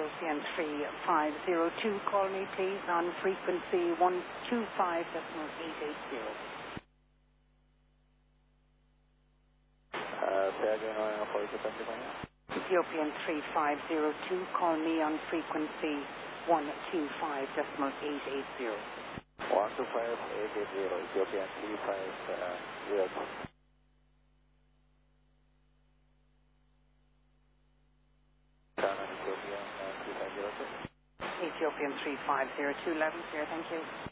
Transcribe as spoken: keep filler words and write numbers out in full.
Ethiopian three five zero two, call me please on frequency one two five point eight eight zero. Ethiopian three five zero two, call me on frequency one two five point eight eight zero. one two five point eight eight zero, Ethiopian three five zero two. Ethiopian three five zero two, level clear, thank you.